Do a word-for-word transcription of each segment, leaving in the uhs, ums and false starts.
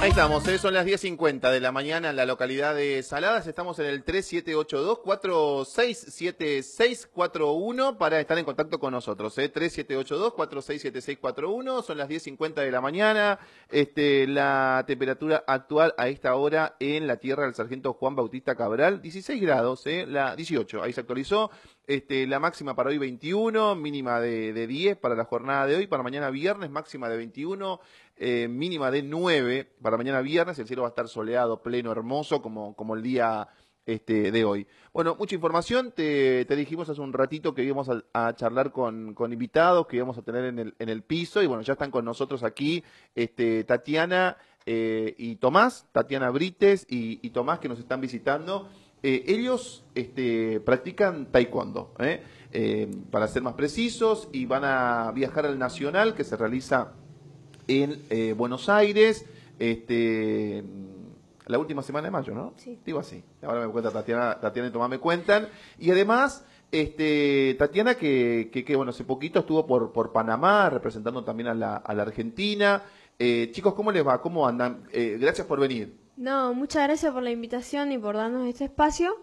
Ahí estamos, ¿eh? Son las diez cincuenta de la mañana en la localidad de Saladas. Estamos en el tres siete ocho dos, cuatro seis siete seis cuatro uno para estar en contacto con nosotros. ¿eh? tres siete ocho dos, cuatro seis siete seis cuatro uno. Son las diez cincuenta de la mañana. Este, la temperatura actual a esta hora en la tierra del sargento Juan Bautista Cabral, dieciséis grados, ¿eh? La dieciocho, ahí se actualizó. Este, la máxima para hoy veintiuno, mínima de, de diez para la jornada de hoy. Para mañana viernes, máxima de veintiuno. Eh, mínima de nueve para mañana viernes. El cielo va a estar soleado, pleno, hermoso, como, como el día este, de hoy. Bueno, mucha información. Te, te dijimos hace un ratito que íbamos a, a charlar con, con invitados que íbamos a tener en el, en el piso. Y bueno, ya están con nosotros aquí este, Tatiana eh, y Tomás, Tatiana Brites y, y Tomás, que nos están visitando. Eh, ellos este, practican taekwondo, ¿eh? Eh, para ser más precisos, y van a viajar al Nacional, que se realiza en eh, Buenos Aires, este, la última semana de mayo, ¿no? Sí. Digo así. Ahora me cuenta Tatiana, Tatiana y Tomás me cuentan. Y además, este, Tatiana, que, que, que bueno, hace poquito estuvo por, por Panamá, representando también a la, a la Argentina. Eh, chicos, ¿cómo les va? ¿Cómo andan? Eh, gracias por venir. No, muchas gracias por la invitación y por darnos este espacio.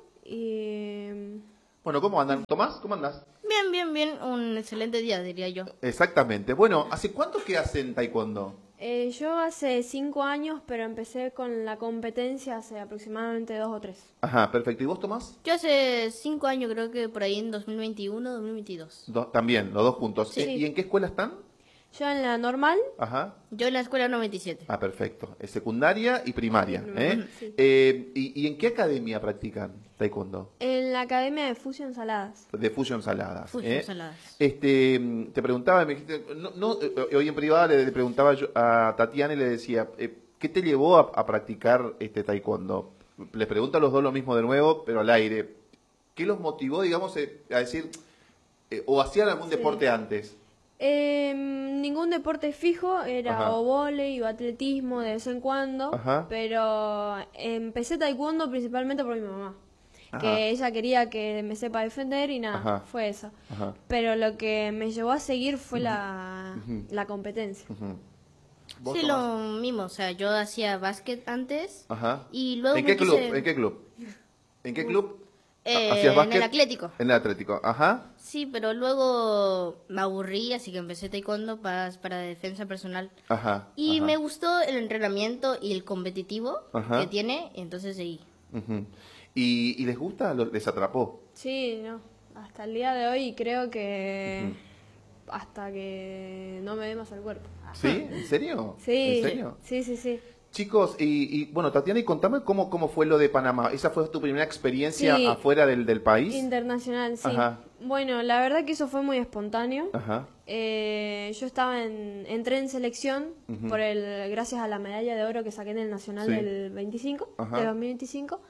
Y... Bueno, ¿cómo andan? Tomás, ¿cómo andás? Bien, bien, bien. Un excelente día, diría yo. Exactamente. Bueno, ¿hace cuánto que hacen taekwondo? Eh, yo hace cinco años, pero empecé con la competencia hace aproximadamente dos o tres. Ajá, perfecto. ¿Y vos, Tomás? Yo hace cinco años, creo que por ahí en dos mil veintiuno, dos mil veintidós. Do- también, los dos juntos. Sí. ¿Y y en qué escuela están? Yo en la normal, Ajá. Yo en la escuela noventa y siete. Ah, perfecto. Es secundaria y primaria. ¿eh? Sí. Eh, y, ¿Y en qué academia practican taekwondo? en la Academia de Fusion Saladas. De Fusion Saladas. Fusion ¿eh? Saladas. Este, mm, te preguntaba, me dijiste, no, no, eh, hoy en privada le, le preguntaba yo a Tatiana y le decía, eh, ¿qué te llevó a, a practicar este taekwondo? Les pregunto a los dos lo mismo de nuevo, pero al aire. ¿Qué los motivó, digamos, eh, a decir, eh, o hacían algún Sí. deporte antes? Eh, ningún deporte fijo, era Ajá. o vóley o atletismo de vez en cuando, Ajá. pero empecé taekwondo principalmente por mi mamá, Ajá. que ella quería que me sepa defender y nada, Ajá. fue eso. Ajá. Pero lo que me llevó a seguir fue la, Ujú. la competencia. Ujú. ¿Vos, Sí, Tomás? lo mismo. O sea, yo hacía básquet antes. Ajá. Y luego ¿En me qué club? quise- ¿En qué club? ¿En qué club? Eh, ¿Hacías en básquet? el Atlético. En el Atlético, ajá. Sí, pero luego me aburrí, así que empecé taekwondo para, para defensa personal. Ajá. Y ajá. me gustó el entrenamiento y el competitivo Ajá. que tiene, entonces seguí. Ujú. ¿Y, y les gusta? ¿Lo- ¿Les atrapó? Sí, no, hasta el día de hoy creo que hasta que no me dé más el cuerpo. ¿Sí? ¿En serio? Sí, ¿En serio? sí, sí, sí. Chicos, y, y bueno, Tatiana, y contame cómo, cómo fue lo de Panamá. ¿Esa fue tu primera experiencia Sí. afuera del, del país? Internacional, sí. Ajá. Bueno, la verdad que eso fue muy espontáneo. Ajá. Eh, yo estaba en, entré en selección Ujú. por el, gracias a la medalla de oro que saqué en el Nacional Sí. del veinticinco, Ajá. de dos mil veinticinco.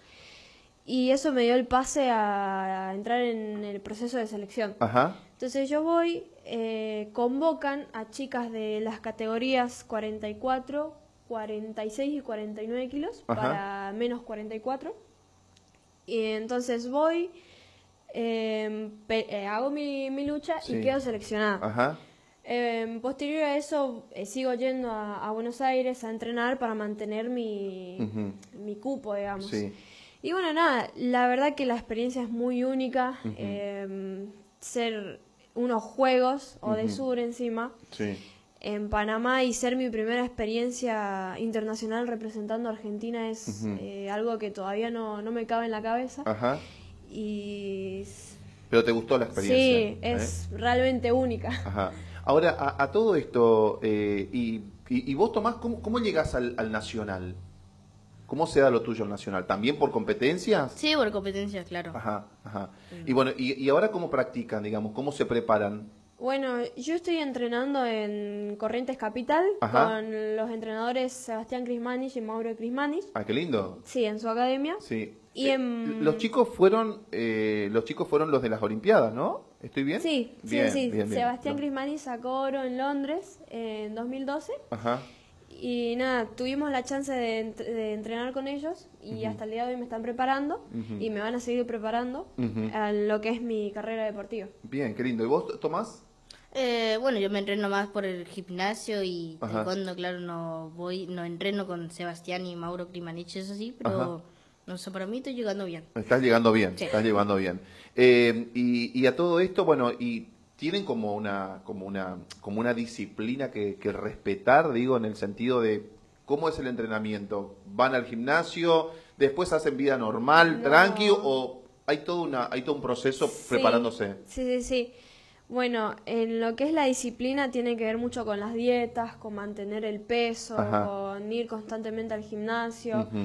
Y eso me dio el pase a, a entrar en el proceso de selección. Ajá. Entonces yo voy, eh, convocan a chicas de las categorías cuarenta y cuatro, cuarenta y seis y cuarenta y nueve kilos Ajá. para menos cuarenta y cuatro. Y entonces voy, eh, pe- eh, hago mi, mi lucha Sí. y quedo seleccionada. Ajá. Eh, posterior a eso, eh, sigo yendo a, a Buenos Aires a entrenar para mantener mi, Ujú. mi cupo, digamos. Sí. Y bueno, nada, la verdad que la experiencia es muy única. Ujú. eh, ser unos juegos, o de Ujú. sur encima, Sí. en Panamá y ser mi primera experiencia internacional representando a Argentina es Ujú. eh, algo que todavía no, no me cabe en la cabeza. Ajá. Y s- Pero te gustó la experiencia. sí, ¿eh? es realmente única. Ajá. Ahora, a, a todo esto, eh, y, y, y vos, Tomás, ¿cómo, cómo llegás al, al Nacional? ¿Cómo se da lo tuyo al Nacional? ¿También por competencias? Sí, por competencia, claro. Ajá, ajá. Y bueno, y, y ahora cómo practican, digamos? ¿Cómo se preparan? Bueno, yo estoy entrenando en Corrientes Capital Ajá. con los entrenadores Sebastián Crismanich y Mauro Crismanich. Ah, qué lindo. Sí, en su academia. Sí. Y Eh, en- Los chicos fueron, eh, los chicos fueron los de las Olimpiadas, ¿no? ¿Estoy bien? Sí, Bien, sí, sí. bien, bien. Sebastián Lo- Crismanich sacó oro en Londres eh, en dos mil doce. Ajá. Y nada, tuvimos la chance de, ent- de entrenar con ellos y hasta el día de hoy me están preparando Ujú. y me van a seguir preparando Ujú. a lo que es mi carrera deportiva. Bien, qué lindo. ¿Y vos, Tomás? Eh, bueno, yo me entreno más por el gimnasio y Ajá. taekwondo, claro, no voy, no entreno con Sebastián y Mauro Klimanich, eso sí, pero Ajá. no sé, para mí estoy llegando bien. Estás llegando bien, Sí. estás llegando bien. Eh, y, y a todo esto, bueno, y tienen como una, como una, como una disciplina que, que respetar, digo, en el sentido de cómo es el entrenamiento. ¿Van al gimnasio, después hacen vida normal, No. tranqui, o hay todo una, hay todo un proceso Sí, preparándose? Sí, sí, sí. Bueno, en lo que es la disciplina tiene que ver mucho con las dietas, con mantener el peso, Ajá. con ir constantemente al gimnasio, Ujú.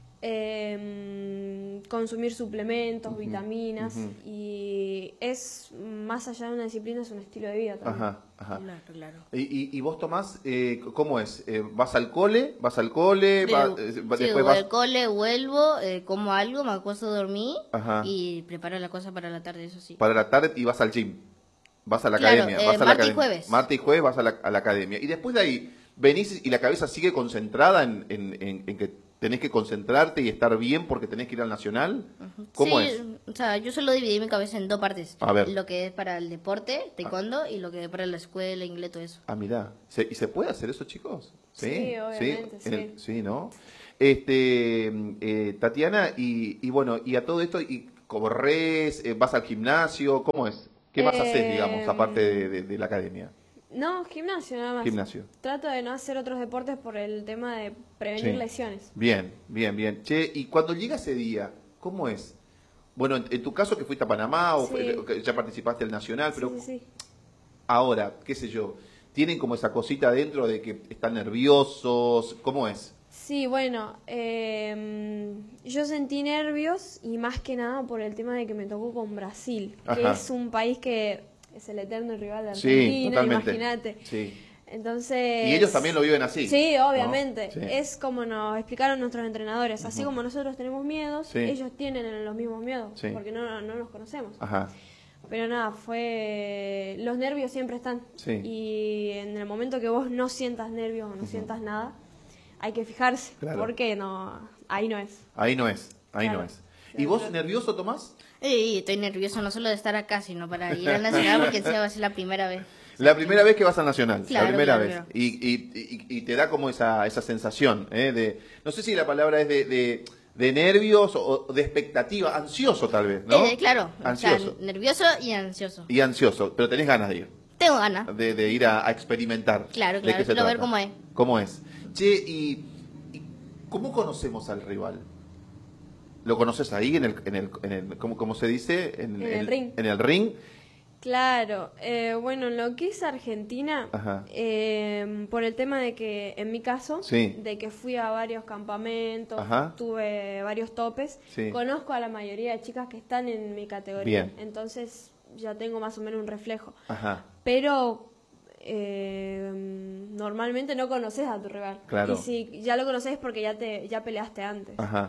em, consumir suplementos, vitaminas, ujú. y es más allá de una disciplina, es un estilo de vida también. Ajá, ajá. Claro, claro. ¿Y, y, y vos, Tomás, eh, cómo es? Eh, ¿Vas al cole? ¿Vas al cole? Va- Eh, eh, sí, después voy vas... al cole, vuelvo, eh, como algo, me acuesto a dormir Ajá. y preparo la cosa para la tarde, eso sí. Para la tarde y vas al gym. Vas a la Claro, academia. eh, vas a la martes y academia. jueves. Martes y jueves vas a la, a la academia. Y después de ahí, venís y la cabeza sigue concentrada en, en, en- en que tenés que concentrarte y estar bien porque tenés que ir al nacional. ¿Cómo sí, es? o sea, yo solo dividí mi cabeza en dos partes. A ver. Lo que es para el deporte, taekwondo, y lo que es para la escuela, inglés, todo eso. Ah, mirá. ¿Se- ¿Y se puede hacer eso, chicos? Sí, obviamente, En el- sí. sí, ¿no? Este, eh, Tatiana, y, y bueno, y a todo esto, y corres, eh, vas al gimnasio, ¿cómo es? ¿Qué más haces, digamos, Em, aparte de, de- de la academia? No, gimnasio nada más. Gimnasio. Trato de no hacer otros deportes por el tema de prevenir Sí. lesiones. Bien, bien, bien. Che, y cuando llega ese día, ¿cómo es? Bueno, en, en tu caso que fuiste a Panamá o Sí. fue- que ya participaste del Nacional, pero Sí, sí, sí. ahora, qué sé yo, ¿tienen como esa cosita dentro de que están nerviosos? ¿Cómo es? Sí, bueno, eh, yo sentí nervios y más que nada por el tema de que me tocó con Brasil, que Ajá. es un país que es el eterno rival de Sí, Argentina, totalmente. imagínate. Sí. Entonces, Y ellos también lo viven así. Sí, ¿no? obviamente. Sí. Es como nos explicaron nuestros entrenadores. Así Ujú. como nosotros tenemos miedos, Sí. ellos tienen los mismos miedos, Sí. porque no, no nos conocemos. Ajá. Pero nada, fue... Los nervios siempre están. Sí. Y en el momento que vos no sientas nervios o no sientas nada, hay que fijarse, Claro. porque no, ahí no es. Ahí no es, ahí Claro. no es. ¿Y vos nervioso, Tomás? Y estoy nervioso no solo de estar acá, sino para ir al Nacional, porque encima va a ser la primera vez. La primera vez que vas al Nacional, la Claro, primera claro, vez. claro. Y, y, y, y te da como esa, esa sensación, ¿eh? De, no sé si la palabra es de, de, de nervios o de expectativa, ansioso tal vez, ¿no? Eh, claro, Ansioso. o sea, nervioso y ansioso. Y ansioso, pero tenés ganas de ir, Tengo ganas. de, de ir a, a experimentar. Claro, ¿De claro, qué se quiero ver trata? cómo es. ¿Cómo es? Che, y, y ¿cómo conocemos al rival? ¿Lo conoces ahí en el, en el, en el ¿cómo, cómo se dice? En el ring. En el ring. Claro, eh, bueno, en lo que es Argentina, Ajá. eh, por el tema de que, en mi caso, Sí. de que fui a varios campamentos, Ajá. tuve varios topes, Sí. conozco a la mayoría de chicas que están en mi categoría, Bien. entonces ya tengo más o menos un reflejo. Ajá. Pero eh, normalmente no conoces a tu rival. Claro. Y si ya lo conoces es porque ya te ya peleaste antes. Ajá.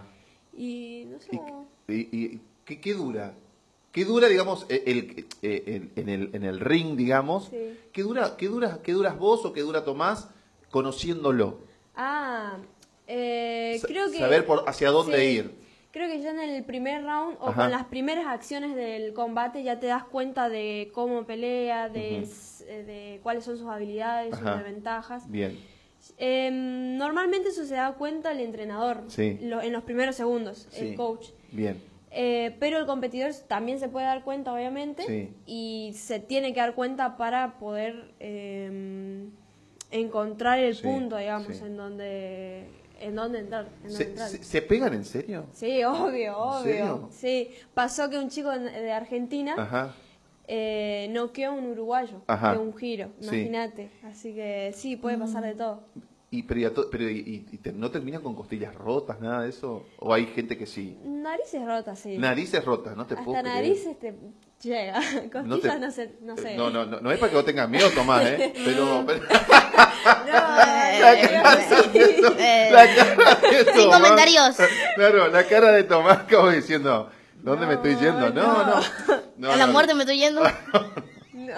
Y no sé. ¿Y, y- y qué, qué dura? ¿Qué dura, digamos, el, el- el- en, el, en el ring, digamos? Sí. ¿Qué, dura, qué, dura, ¿Qué duras vos o qué dura Tomás conociéndolo? Ah, eh, Sa- creo que... saber por hacia dónde sí, ir. Creo que ya en el primer round o Ajá. con las primeras acciones del combate ya te das cuenta de cómo pelea, de, Ujú. s- eh, de cuáles son sus habilidades, Ajá. sus desventajas. Bien. Eh, normalmente eso se da cuenta el entrenador Sí. lo- en los primeros segundos, Sí. el coach. Bien. Eh, pero el competidor también se puede dar cuenta, obviamente, Sí. y se tiene que dar cuenta para poder eh, encontrar el Sí, punto, digamos, sí. en donde en dónde entrar. En dónde ¿Se, entrar. se- se pegan en serio? Sí, obvio, obvio. serio? Sí, pasó que un chico de de Argentina Ajá. eh, noqueó a un uruguayo Ajá. de un giro, Sí. imagínate. Así que sí, puede pasar de todo. ¿Y, pero, y a to- pero y- y te- no terminan con costillas rotas, nada de eso? ¿O hay gente que sí? Narices rotas, sí. Narices rotas, no te puedo Hasta creer. narices te llega. Costillas No no, te- sé, no sé. No, no, no, no es para que vos tengas miedo, Tomás, ¿eh? Pero, pero- No, la eh, cara de To- Eh, la cara de sin Tomás. comentarios. Claro, la cara de Tomás como diciendo, ¿dónde me No, estoy yendo? No, no. no. no a la no, muerte no. me estoy yendo. no.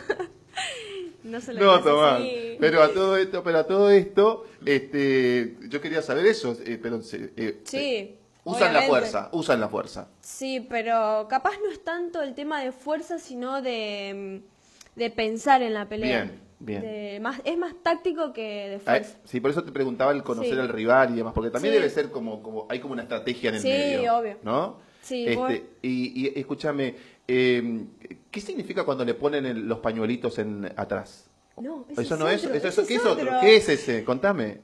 No se lo No, digas Tomás. así. Pero a todo esto, pero a todo esto, este, yo quería saber eso, eh, pero eh, eh, Sí. usan la obviamente. fuerza, usan la fuerza. Sí, pero capaz no es tanto el tema de fuerza, sino de, de pensar en la pelea. Bien, bien. De más, es más táctico que de Ah, fuerza. sí, por eso te preguntaba el conocer Sí. al rival y demás, porque también Sí. debe ser como, como, hay como una estrategia en el Sí, medio. obvio. ¿No? Sí, Este, vos- y, y escúchame, eh, ¿qué significa cuando le ponen el- los pañuelitos en atrás? No, ese Eso es no es, otro, eso, ese ¿qué es es otro? otro. ¿Qué es ese? Contame.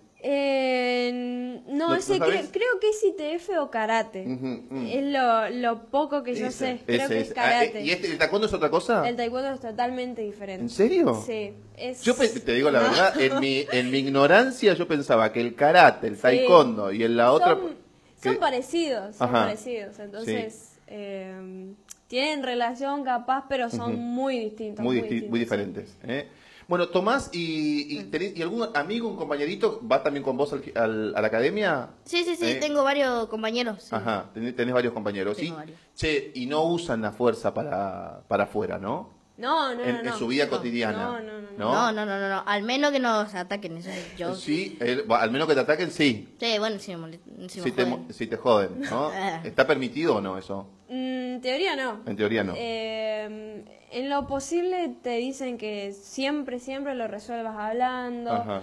Eh, no, ¿No- ese no cre- sabés? creo que es I T F o karate. Ujú, mm. Es lo, lo poco que yo Ese, sé. Creo ese, que ese. es Ah, karate. eh, ¿Y este, el taekwondo es otra cosa? El taekwondo es totalmente diferente. ¿En serio? Sí. Es... Yo pe- te digo la No. verdad, en mi, en mi ignorancia yo pensaba que el karate, el Sí. taekwondo y en la otra... Son, que- son parecidos, son Ajá. parecidos. Entonces, eh, tienen relación capaz, pero son Ujú. muy distintos. muy, Muy, disti- distintos, muy sí. diferentes. ¿eh? Bueno, Tomás, ¿y, y, tenés- y algún amigo, un compañerito va también con vos al- al- a la academia? Sí, sí, sí, ¿Eh? tengo varios compañeros. sí. Ajá, tenés, tenés varios compañeros, ¿sí? Tengo varios. Che, y no usan la fuerza para, para afuera, ¿no? No, no, en, no, en no. su vida No, cotidiana. No, no, no. No, no, no, no, no. Al menos que nos ataquen. Eso yo. Sí, el- al menos que te ataquen, sí. Sí, bueno, si me, molest- si me Si te, joden. mo- si te joden, ¿no? Ah. ¿Está permitido o no eso? Mm, en teoría no. En teoría no. Eh, en lo posible te dicen que siempre, siempre lo resuelvas hablando, Ajá.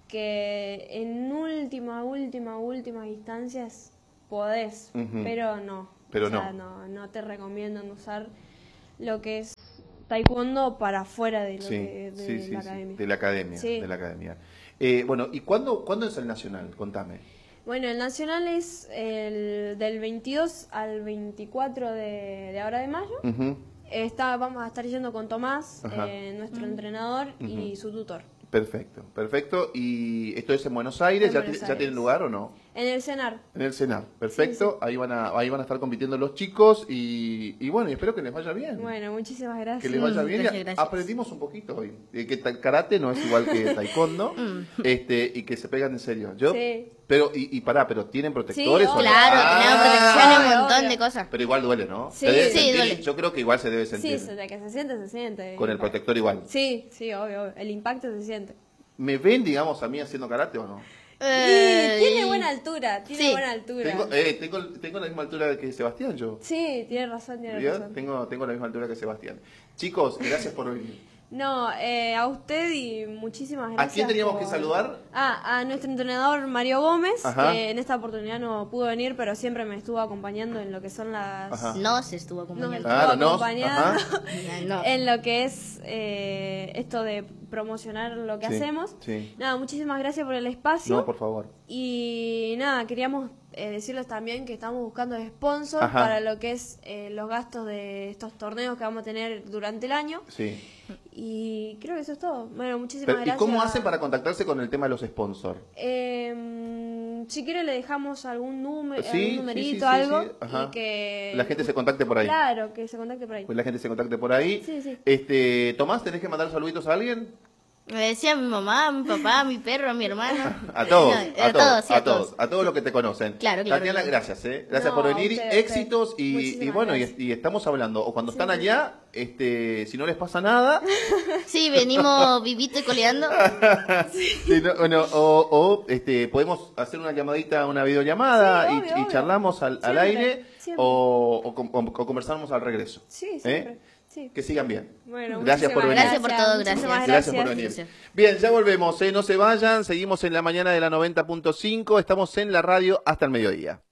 que en última, última, últimas instancias podés, Ujú. pero no. Pero O sea, no. no. No te recomiendan usar lo que es taekwondo para afuera de, lo Sí, que, de sí, sí, la sí, academia. de la academia. Sí. De la academia. Eh, bueno, ¿y cuándo, cuándo es el nacional? Contame. Bueno, el nacional es el del veintidós al veinticuatro de, de ahora de mayo. Ujú. Está, vamos a estar yendo con Tomás, Ajá. eh, nuestro entrenador y su tutor. Perfecto, perfecto. ¿Y esto es en Buenos Aires? En ¿Ya, Buenos ti- ¿Ya tienen Aires. lugar o no? En el CENAR. En el Senar, perfecto. Ahí van a ahí van a estar compitiendo los chicos y, y bueno, y espero que les vaya bien. Bueno, muchísimas gracias. Que les vaya Mm, bien. gracias, Y gracias. aprendimos un poquito hoy. eh, que ta- karate no es igual que taekwondo. este Y que se pegan en serio. ¿Yo? Sí. Pero, y, y pará, ¿pero tienen protectores? Sí, o no? Claro, Ah, tenemos protección en un montón obvio. de cosas. Pero igual duele, ¿no? Sí, Se debe sí, sentir- duele. Yo creo que igual se debe sentir Sí, se- de que se siente, se siente. con el protector igual. Sí, sí, obvio, obvio. El impacto se siente. ¿Me ven, digamos, a mí haciendo karate o no? Eh, y tiene y- buena altura, tiene Sí. buena altura. Tengo, eh, tengo, tengo la misma altura que Sebastián, yo. Sí, tiene razón, tiene ¿Ya? razón. Tengo, tengo la misma altura que Sebastián. Chicos, gracias por venir. No, eh, a usted y muchísimas gracias. ¿A quién teníamos por- que saludar? Ah, a nuestro entrenador Mario Gómez, Ajá. que en esta oportunidad no pudo venir, pero siempre me estuvo acompañando en lo que son las... Ajá. Nos estuvo Nos acompañando. estuvo Claro, nos, acompañando ajá. No. en lo que es eh, esto de promocionar lo que Sí, hacemos. sí. Nada, muchísimas gracias por el espacio. No, por favor. Y nada, queríamos eh, decirles también que estamos buscando sponsors Ajá. para lo que es eh, los gastos de estos torneos que vamos a tener durante el año. Sí. Y creo que eso es todo. Bueno, muchísimas Pero, ¿y gracias. cómo hacen para contactarse con el tema de los sponsors? Eh, si quiere le dejamos algún, número, Sí, algún sí, numerito, sí, sí, algo, sí, ajá. y que... La gente se contacte por ahí. Claro, que se contacte por ahí. Pues la gente se contacte por ahí. Sí, sí. Este, Tomás, ¿tenés que mandar saluditos a alguien? Me decía mi mamá, a mi papá, a mi perro, a mi hermano. A todos, No, a, todos, sí, a todos, a todos los que te conocen. Claro, claro, Tatiana, claro. gracias, ¿eh? Gracias No, por venir, usted, éxitos usted. y, y Muchísimas bueno, y, gracias. y estamos hablando. O cuando Sí, están sí, allá, este, si no les pasa nada, Sí, venimos vivito y coleando. sí, no, bueno, o, o, este, podemos hacer una llamadita, una videollamada Sí, y, obvio, y obvio. charlamos al, al Siempre, aire siempre. o, o, com- o conversamos al regreso. Sí, ¿eh? siempre. Sí. Que sigan bien. Bueno, Gracias por muchísimas venir. Gracias por todo, muchísimas gracias. Gracias por venir. Gracias. Bien, ya volvemos, ¿eh? No se vayan, seguimos en la mañana de la noventa punto cinco, estamos en la radio hasta el mediodía.